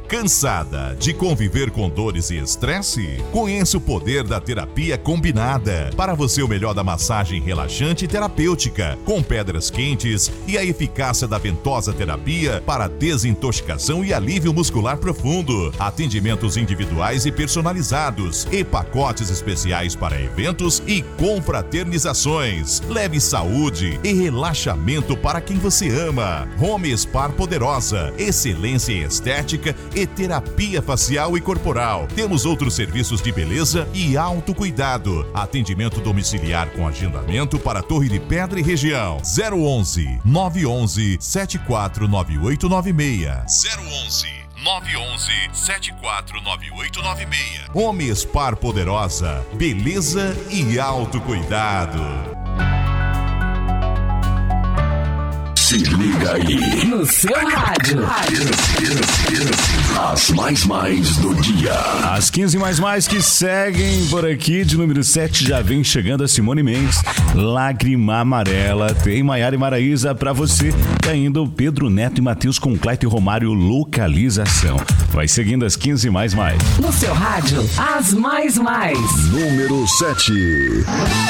Cansada de conviver com dores e estresse? Conheça o poder da terapia combinada. Para você, o melhor da massagem relaxante e terapêutica, com pedras quentes e a eficácia da ventosa terapia para desintoxicação e alívio muscular profundo. Atendimentos individuais e personalizados e pacotes especiais para eventos e confraternizações. Leve saúde e relaxamento para quem você ama. Home Spa Poderosa, excelência em estética e terapia facial e corporal. Temos outros serviços de beleza e autocuidado. Atendimento domiciliar com agendamento para Torre de Pedra e região. 011 911 749896. 011 911 749896. Home Spa Poderosa, beleza e autocuidado. Se liga aí. No seu rádio. As mais do dia. As 15 mais que seguem por aqui. De número 7 já vem chegando a Simone Mendes. Lágrima Amarela. Tem Maiara e Maraísa pra você. E ainda o Pedro Neto e Matheus com Clayton Romário, Localização. Vai seguindo as 15 mais. No seu rádio, as mais. Número 7.